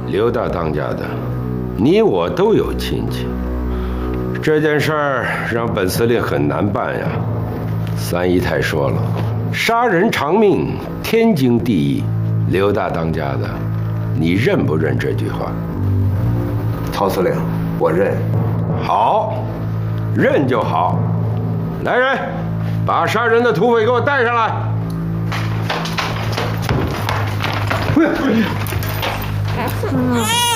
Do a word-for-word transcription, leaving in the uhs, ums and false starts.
刘大当家的，你我都有亲戚。这件事儿让本司令很难办呀。三姨太说了，杀人偿命，天经地义。刘大当家的，你认不认这句话？ 陶司令，我认。 好，认就好。来人，把杀人的土匪给我带上来。嗯